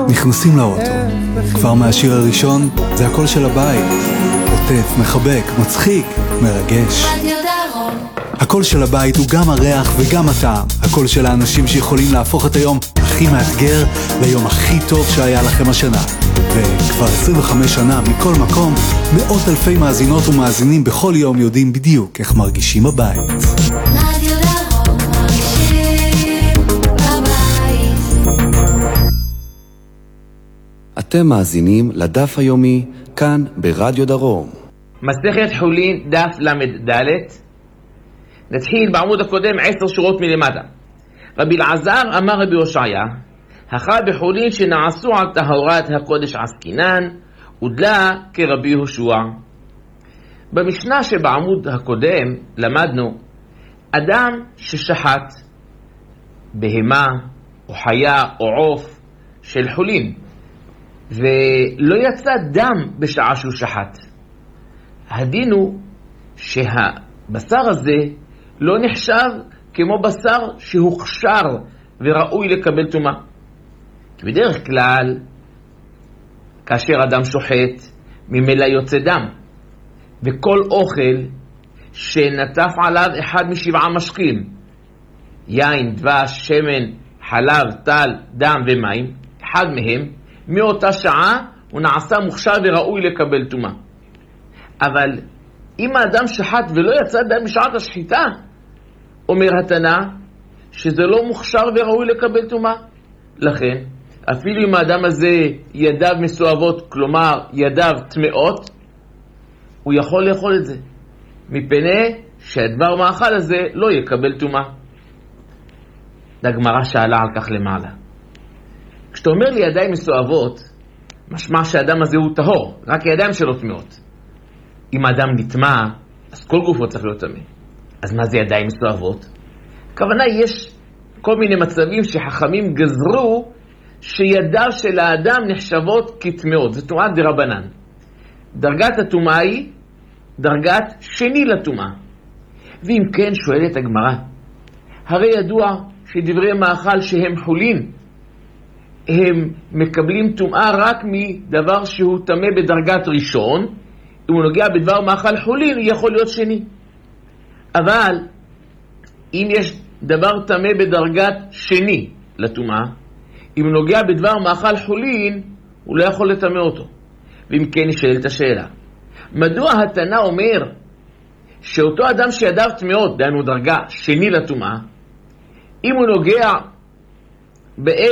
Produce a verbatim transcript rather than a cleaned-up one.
נכנסים לאוטו. כבר מהשיר הראשון זה הקול של הבית. עוטף, מחבק, מצחיק, מרגש. הקול של הבית הוא גם הריח וגם הטעם. הקול של האנשים שיכולים להפוך את היום הכי מאתגר ליום הכי טוב שהיה לכם השנה. וכבר עשרים וחמש שנה מכל מקום, מאות אלפי מאזינות ומאזינים בכל יום יודעים בדיוק איך מרגישים הבית. רדיו דרום מרגישים בבית. אתם מאזינים לדף היומי כאן ברדיו דרום. מסכת חולין דף למד ד'. נתחיל בעמוד הקודם עשר שורות מלמטה. רבי אלעזר אמר רבי הושעיה, הכא בחולין שנעשו על טהרת הקודש עסקינן, ודלה כרבי יהושע. במשנה שבעמוד הקודם למדנו, אדם ששחט בהמה או חיה או עוף של חולין, ולא יצא דם בשעה שהוא שחט. הדין הוא שהבשר הזה לא נחשב כמו בשר שהוכשר וראוי לקבל טומאה. כי בדרך כלל, כאשר אדם שוחט, ממילא יוצא דם. וכל אוכל שנטף עליו אחד משבעה משקים, יין, דבש, שמן, חלב, טל, דם ומים, אחד מהם, מאותה שעה הוא נעשה מוכשר וראוי לקבל טומאה. אבל אם האדם שחט ולא יצא דם בשעת השחיטה, אומר התנא שזה לא מוכשר וראוי לקבל טומאה. לכן, אפילו אם האדם הזה ידיו מסואבות, כלומר ידיו טמאות, הוא יכול לאכול את זה, מפני שהדבר מאכל הזה לא יקבל טומאה. הגמרא שאלה על כך למעלה. כשאתה אומר לי ידיים מסואבות, משמע שהאדם הזה הוא טהור, רק הידיים שלו טמאות. אם האדם נטמא, אז כל גופו צריך להיות טמא. אז מה זה ידיים מסואבות? הכוונה, יש כל מיני מצבים שחכמים גזרו שידיו של האדם נחשבות כטמאות. זה טומאת דרבנן. דרגת הטומאה היא דרגת שני לטומאה. ואם כן, שואלת הגמרא, הרי ידוע שדברי מאכל שהם חולין, הם מקבלים טומאה רק מדבר שהוא טמא בדרגת ראשון. אם הוא נוגע בדבר מאכל חולין, יכול להיות שני. אבל אם יש דבר טמא בדרגת שני לטומאה, אם הוא נוגע בדבר מאכל חולין, הוא לא יכול לטמא אותו. ואם כן, נשאלת השאלה, מדוע התנא אומר שאותו אדם שידיו טמאות, דהיינו דרגה שני לטומאה, אם הוא נוגע באל